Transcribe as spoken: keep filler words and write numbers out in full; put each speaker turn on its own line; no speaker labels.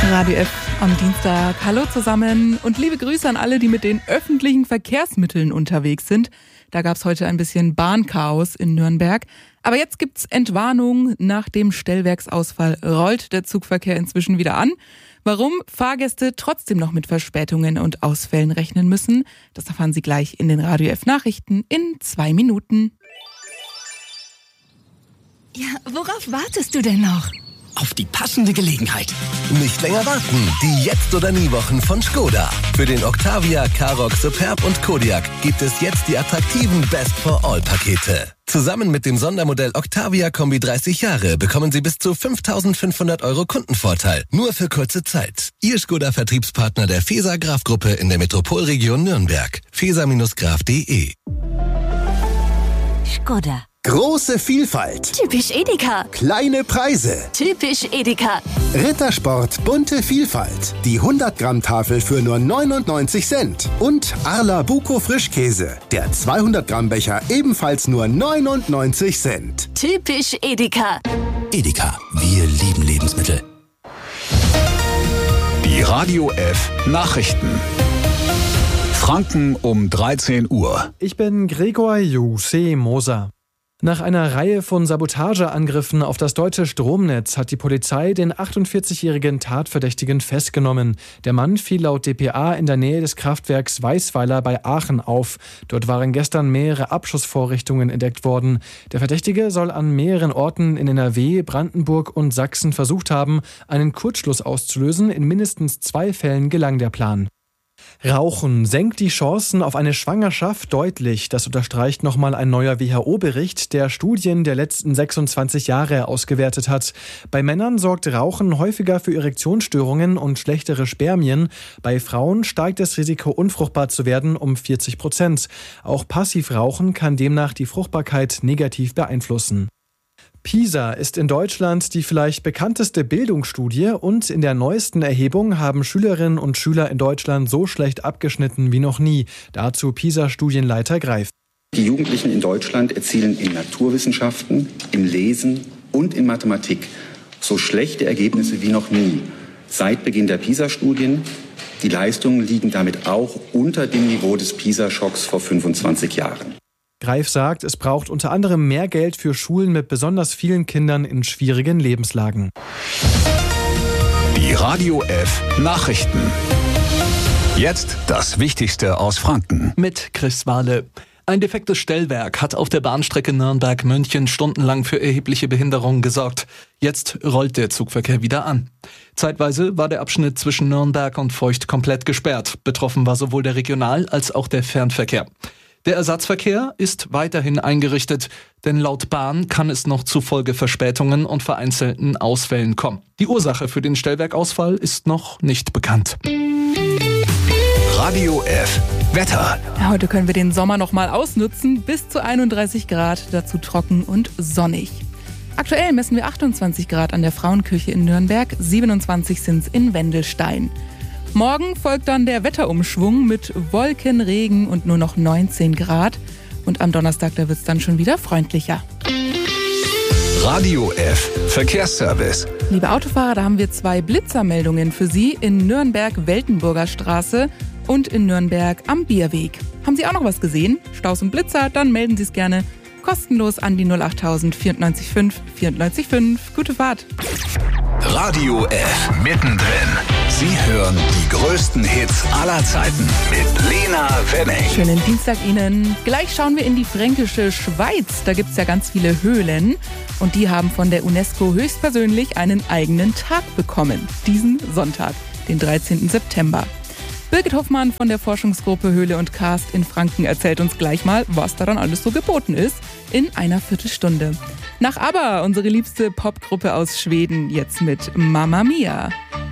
Radio F am Dienstag. Hallo zusammen und liebe Grüße an alle, die mit den öffentlichen Verkehrsmitteln unterwegs sind. Da gab es heute ein bisschen Bahnchaos in Nürnberg. Aber jetzt gibt's Entwarnung. Nach dem Stellwerksausfall rollt der Zugverkehr inzwischen wieder an. Warum Fahrgäste trotzdem noch mit Verspätungen und Ausfällen rechnen müssen, das erfahren Sie gleich in den Radio F Nachrichten in zwei Minuten.
Ja, worauf wartest du denn noch?
Auf die passende Gelegenheit.
Nicht länger warten. Die Jetzt- oder Nie-Wochen von Skoda. Für den Octavia, Karoq, Superb und Kodiaq gibt es jetzt die attraktiven Best-for-All-Pakete. Zusammen mit dem Sondermodell Octavia Kombi dreißig Jahre bekommen Sie bis zu fünftausendfünfhundert Euro Kundenvorteil. Nur für kurze Zeit. Ihr Skoda-Vertriebspartner der Feser-Graf-Gruppe in der Metropolregion Nürnberg. feser Graf punkt de.
Skoda.
Große Vielfalt.
Typisch Edeka.
Kleine Preise.
Typisch Edeka.
Rittersport bunte Vielfalt. Die hundert Gramm Tafel für nur neunundneunzig Cent. Und Arla Buko Frischkäse. Der zweihundert Gramm Becher ebenfalls nur neunundneunzig Cent.
Typisch Edeka.
Edeka, wir lieben Lebensmittel.
Die Radio F Nachrichten. Franken um dreizehn Uhr.
Ich bin Gregor Juse Moser. Nach einer Reihe von Sabotageangriffen auf das deutsche Stromnetz hat die Polizei den achtundvierzigjährigen Tatverdächtigen festgenommen. Der Mann fiel laut D P A in der Nähe des Kraftwerks Weißweiler bei Aachen auf. Dort waren gestern mehrere Abschussvorrichtungen entdeckt worden. Der Verdächtige soll an mehreren Orten in N R W, Brandenburg und Sachsen versucht haben, einen Kurzschluss auszulösen. In mindestens zwei Fällen gelang der Plan. Rauchen senkt die Chancen auf eine Schwangerschaft deutlich. Das unterstreicht nochmal ein neuer W H O-Bericht, der Studien der letzten sechsundzwanzig Jahre ausgewertet hat. Bei Männern sorgt Rauchen häufiger für Erektionsstörungen und schlechtere Spermien. Bei Frauen steigt das Risiko, unfruchtbar zu werden, um vierzig Prozent. Auch Passivrauchen kann demnach die Fruchtbarkeit negativ beeinflussen. PISA ist in Deutschland die vielleicht bekannteste Bildungsstudie und in der neuesten Erhebung haben Schülerinnen und Schüler in Deutschland so schlecht abgeschnitten wie noch nie. Dazu PISA-Studienleiter Greif.
Die Jugendlichen in Deutschland erzielen in Naturwissenschaften, im Lesen und in Mathematik so schlechte Ergebnisse wie noch nie. Seit Beginn der PISA-Studien. Die Leistungen liegen damit auch unter dem Niveau des PISA-Schocks vor fünfundzwanzig Jahren.
Greif sagt, es braucht unter anderem mehr Geld für Schulen mit besonders vielen Kindern in schwierigen Lebenslagen.
Die Radio F Nachrichten. Jetzt das Wichtigste aus Franken.
Mit Chris Wahle. Ein defektes Stellwerk hat auf der Bahnstrecke Nürnberg-München stundenlang für erhebliche Behinderungen gesorgt. Jetzt rollt der Zugverkehr wieder an. Zeitweise war der Abschnitt zwischen Nürnberg und Feucht komplett gesperrt. Betroffen war sowohl der Regional- als auch der Fernverkehr. Der Ersatzverkehr ist weiterhin eingerichtet, denn laut Bahn kann es noch zu Folgeverspätungen und vereinzelten Ausfällen kommen. Die Ursache für den Stellwerkausfall ist noch nicht bekannt.
Radio F Wetter.
Ja, heute können wir den Sommer noch mal ausnutzen. Bis zu einunddreißig Grad, dazu trocken und sonnig. Aktuell messen wir achtundzwanzig Grad an der Frauenkirche in Nürnberg, siebenundzwanzig sind es in Wendelstein. Morgen folgt dann der Wetterumschwung mit Wolken, Regen und nur noch neunzehn Grad. Und am Donnerstag, da wird es dann schon wieder freundlicher.
Radio F Verkehrsservice.
Liebe Autofahrer, da haben wir zwei Blitzermeldungen für Sie in Nürnberg-Weltenburger Straße und in Nürnberg am Bierweg. Haben Sie auch noch was gesehen? Staus und Blitzer? Dann melden Sie es gerne kostenlos an die null achttausend vierundneunzig fünf vierundneunzig fünf. Gute Fahrt.
Radio F mittendrin. Sie hören die größten Hits aller Zeiten mit Lena Wenning.
Schönen Dienstag Ihnen. Gleich schauen wir in die fränkische Schweiz. Da gibt es ja ganz viele Höhlen. Und die haben von der UNESCO höchstpersönlich einen eigenen Tag bekommen. Diesen Sonntag, den dreizehnten September. Birgit Hoffmann von der Forschungsgruppe Höhle und Karst in Franken erzählt uns gleich mal, was daran alles so geboten ist, in einer Viertelstunde. Nach ABBA, unsere liebste Popgruppe aus Schweden, jetzt mit Mamma Mia.